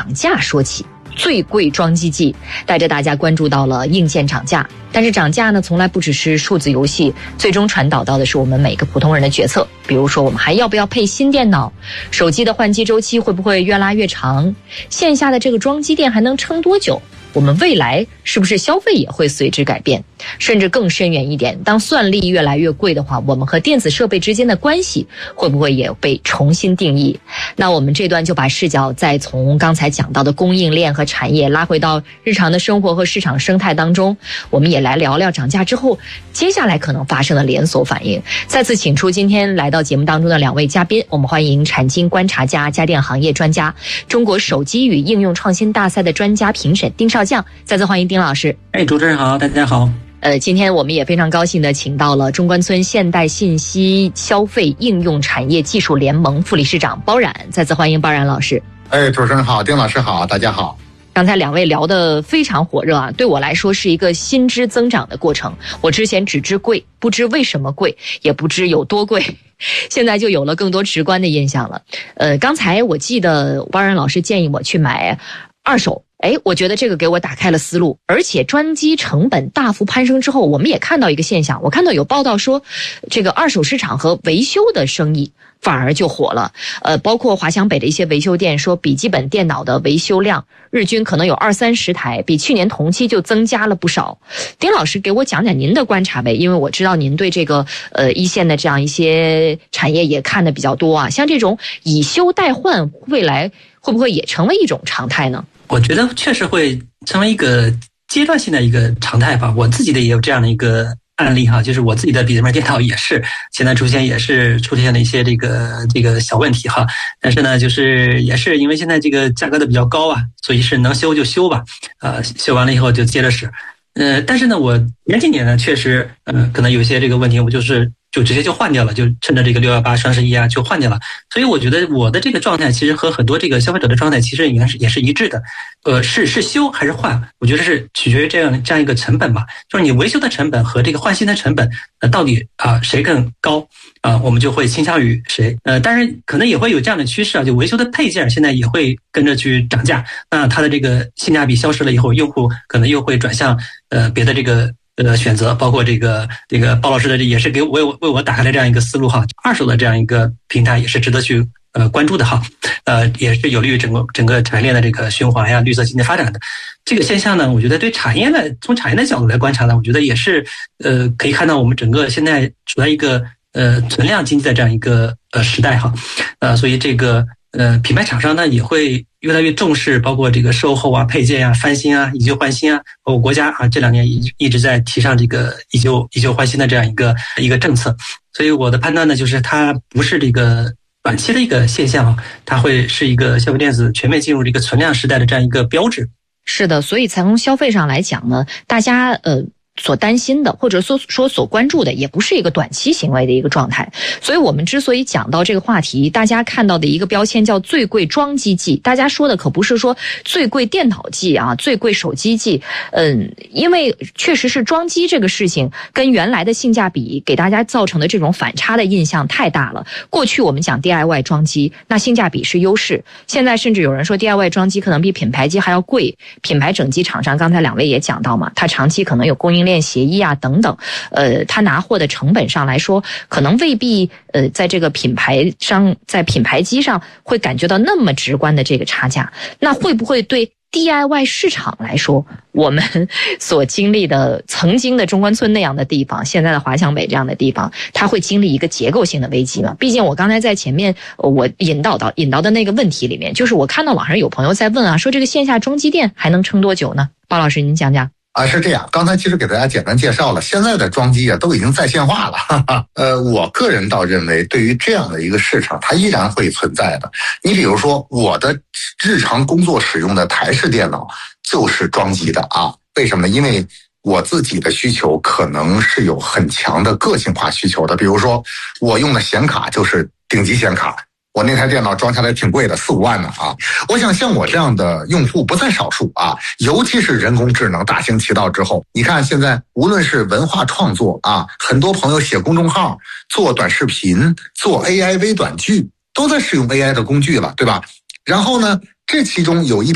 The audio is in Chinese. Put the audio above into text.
涨价说起。最贵装机季带着大家关注到了硬件涨价，但是涨价呢，从来不只是数字游戏，最终传导到的是我们每个普通人的决策。比如说，我们还要不要配新电脑？手机的换机周期会不会越拉越长？线下的这个装机店还能撑多久？我们未来是不是消费也会随之改变？甚至更深远一点，当算力越来越贵的话，我们和电子设备之间的关系会不会也被重新定义？那我们这段就把视角再从刚才讲到的供应链和产业拉回到日常的生活和市场生态当中，我们也来聊聊涨价之后接下来可能发生的连锁反应。再次请出今天来到节目当中的两位嘉宾，我们欢迎产经观察家、家电行业专家、中国手机与应用创新大赛的专家评审丁少将。再次欢迎丁老师。 主持人好，大家好。 今天我们也非常高兴的请到了中关村现代信息消费应用产业技术联盟副理事长包冉，再次欢迎包冉老师。 主持人好，丁老师好，大家好。 刚才两位聊得非常火热啊，对我来说是一个薪资增长的过程。我之前只知贵，不知为什么贵，也不知有多贵，现在就有了更多直观的印象了。刚才我记得包冉老师建议我去买二手。我觉得这个给我打开了思路，而且专机成本大幅攀升之后，我们也看到一个现象，我看到有报道说，这个二手市场和维修的生意反而就火了。包括华强北的一些维修店说，笔记本电脑的维修量日均可能有20-30台，比去年同期就增加了不少。丁老师给我讲讲您的观察呗，因为我知道您对这个一线的这样一些产业也看得比较多啊，像这种以修代换，未来会不会也成为一种常态呢？ 我觉得确实会成为一个阶段性的一个常态吧。我自己的也有这样的一个案例哈，就是我自己的笔记本电脑也是现在出现了一些这个小问题哈。但是呢，就是也是因为现在这个价格的比较高啊，所以是能修就修吧，修完了以后就接着使。但是呢，我前几年呢确实可能有一些这个问题，我就直接就换掉了，就趁着这个618双11啊就换掉了。所以我觉得我的这个状态其实和很多这个消费者的状态其实也是一致的。是修还是换，我觉得是取决于这样一个成本吧，就是你维修的成本和这个换新的成本到底谁更高我们就会倾向于谁。当然可能也会有这样的趋势啊，就维修的配件现在也会跟着去涨价，那它的这个性价比消失了以后，用户可能又会转向别的这个选择，包括这个包老师的也是为我打开了这样一个思路哈。二手的这样一个平台也是值得去关注的哈。也是有利于整个产业链的这个循环呀、绿色经济发展的这个现象呢。我觉得对从产业的角度来观察呢，我觉得也是可以看到我们整个现在处在一个存量经济的这样一个时代哈。所以这个品牌厂商呢也会越来越重视，包括这个售后啊、配件啊、翻新啊、以旧换新啊。包括国家这2年一直在提倡这个以旧换新的这样一个政策。所以我的判断呢，就是它不是这个短期的一个现象它会是一个消费电子全面进入这个存量时代的这样一个标志。 是的，所以从消费上来讲呢，大家所担心的或者说所关注的也不是一个短期行为的一个状态。所以我们之所以讲到这个话题，大家看到的一个标签叫最贵装机季，大家说的可不是说最贵电脑季啊、最贵手机季。因为确实是装机这个事情跟原来的性价比给大家造成的这种反差的印象太大了。过去我们讲 DIY 装机，那性价比是优势，现在甚至有人说 DIY 装机可能比品牌机还要贵。品牌整机厂商刚才两位也讲到嘛，它长期可能有供应链协议啊等等，它拿货的成本上来说，可能未必在这个品牌商在品牌机上会感觉到那么直观的这个差价。那会不会对DIY 市场来说，我们所经历的曾经的中关村那样的地方，现在的华强北这样的地方，它会经历一个结构性的危机吗？毕竟我刚才在前面我引导的那个问题里面，就是我看到网上有朋友在问说这个线下装机店还能撑多久呢？包老师您讲讲。 是这样，刚才其实给大家简单介绍了现在的装机都已经在线化了。我个人倒认为对于这样的一个市场它依然会存在的。你比如说我的日常工作使用的台式电脑就是装机的为什么呢？因为我自己的需求可能是有很强的个性化需求的，比如说我用的显卡就是顶级显卡，我那台电脑装下来挺贵的，4-5万呢我想像我这样的用户不在少数尤其是人工智能大行其道之后，你看现在无论是文化创作很多朋友写公众号、做短视频、做 AI 微短剧，都在使用 AI 的工具了，对吧？然后呢，这其中有一